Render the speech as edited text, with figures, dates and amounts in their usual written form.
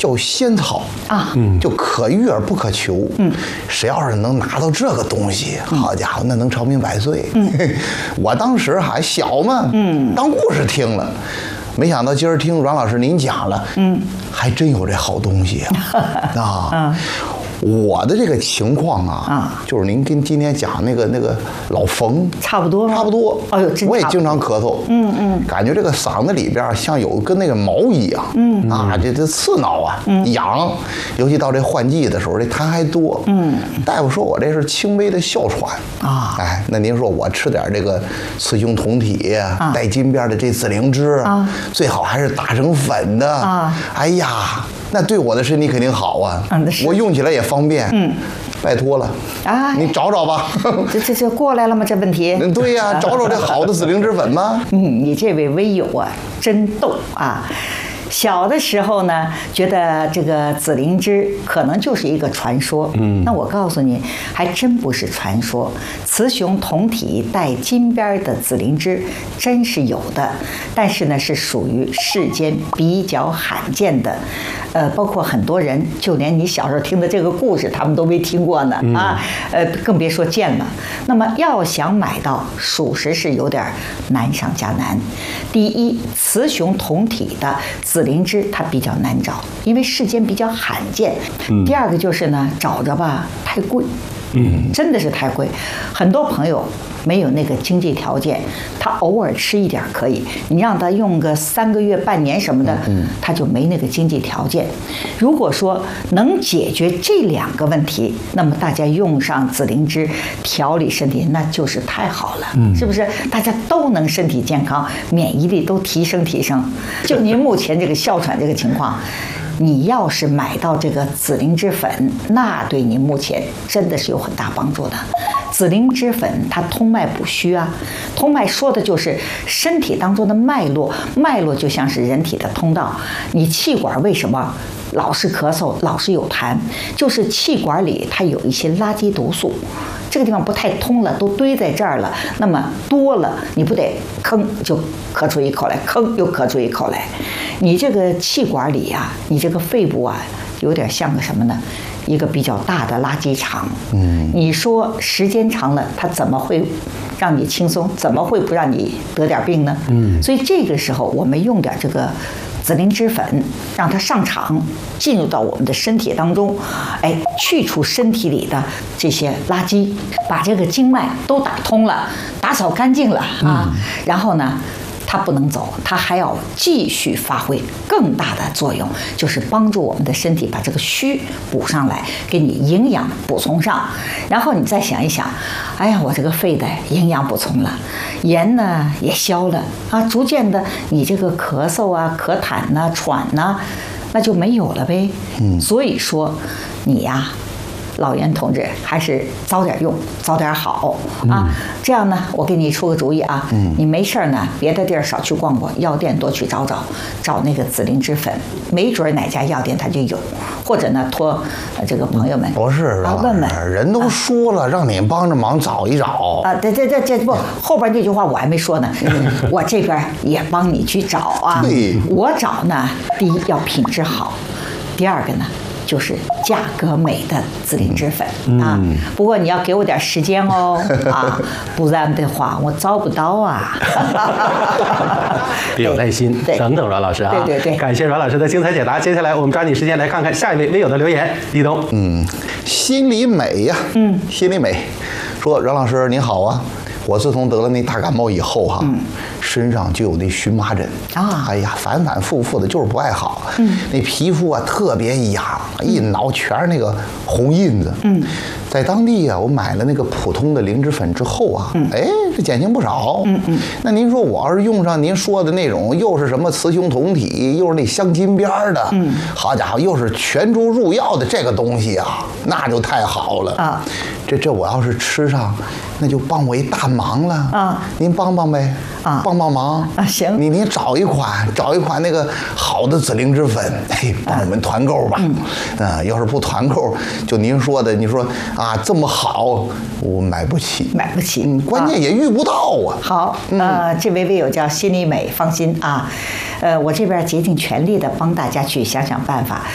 叫仙草啊， 就可遇而不可求。谁要是能拿到这个东西，好家伙，那能长命百岁。我当时还小嘛，当故事听了。没想到今儿听阮老师您讲了，还真有这好东西啊！我的这个情况就是您跟今天讲那个老冯差不多吗？ 差不多。 哎呦，真我也经常咳嗽，感觉这个嗓子里边像有跟那个毛一样，这刺挠啊，痒，尤其到这换季的时候，这痰还多，大夫说我这是轻微的哮喘啊，哎，那您说我吃点这个雌雄同体带金边的这紫灵芝最好还是打成粉的哎呀。那对我的身体肯定好啊，我用起来也方便。拜托了啊，你找找吧。 这过来了吗？这问题？ 对呀，找找这好的紫灵芝粉吗？ 你这位微友啊，真逗啊！小的时候呢，觉得这个紫灵芝可能就是一个传说。那我告诉你，还真不是传说。雌雄同体带金边的紫灵芝真是有的，但是呢，是属于世间比较罕见的。包括很多人，就连你小时候听的这个故事，他们都没听过呢啊。更别说见了。那么要想买到，属实是有点难上加难。第一，雌雄同体的紫灵芝它比较难找，因为世间比较罕见。第二个就是呢，找着吧太贵，真的是太贵。很多朋友没有那个经济条件，他偶尔吃一点可以，你让他用个3个月、半年什么的，他就没那个经济条件。如果说能解决这2个问题，那么大家用上紫灵芝调理身体，那就是太好了，是不是？大家都能身体健康，免疫力都提升。就您目前这个哮喘这个情况，你要是买到这个紫灵芝粉，那对您目前真的是有很大帮助的。紫灵芝粉它通脉补虚啊，通脉说的就是身体当中的脉络，脉络就像是人体的通道。你气管为什么老是咳嗽，老是有痰，就是气管里它有一些垃圾毒素，这个地方不太通了，都堆在这儿了，那么多了，你不得吭就咳出一口来，吭又咳出一口来。你这个气管里啊，你这个肺部啊，有点像个什么呢？一个比较大的垃圾场。你说时间长了，它怎么会让你轻松？怎么会不让你得点病呢？所以这个时候我们用点这个紫灵芝粉，让它上场，进入到我们的身体当中，哎，去除身体里的这些垃圾，把这个经脉都打通了，打扫干净了啊。然后呢，它不能走，它还要继续发挥更大的作用，就是帮助我们的身体把这个虚补上来，给你营养补充上。然后你再想一想，哎呀，我这个肺的营养补充了，炎呢也消了啊，逐渐的你这个咳嗽啊、咳痰呐、喘呐，那就没有了呗。所以说你呀，老袁同志还是早点用，早点好啊！这样呢，我给你出个主意啊，你没事呢，别的地儿少去逛逛，药店多去找那个紫灵芝粉，没准哪家药店它就有，或者呢托这个朋友们不是问问， 人都说了，让你帮着忙找一找啊！这不，后边这句话我还没说呢，我这边也帮你去找啊。我找呢，第一要品质好，第二个呢，就是价格美的紫灵芝粉啊。不过你要给我点时间哦啊，不然的话我找不到啊。 别有耐心，等等阮老师啊。 对， 感谢阮老师的精彩解答。接下来我们抓紧时间来看看下一位微友的留言。立冬， 心里美呀，心里美，说阮老师您好啊。我自从得了那大感冒以后哈，身上就有那荨麻疹啊，哎呀，反反复复的，就是不爱好。那皮肤啊特别痒，一挠全是那个红印子。在当地啊，我买了那个普通的灵芝粉之后啊，哎，这减轻不少。那您说我要是用上您说的那种，又是什么雌雄同体，又是那镶金边的，好家伙，又是全株入药的这个东西啊，那就太好了啊！这我要是吃上，那就帮我一大忙了啊！您帮帮呗啊，帮忙啊！行，您找一款那个好的紫灵芝粉，哎，帮我们团购吧。要是不团购，就您说的，你说啊这么好，我买不起，关键也遇不到啊。 好，这位微友叫心里美，放心啊，我这边竭尽全力的帮大家去想想办法。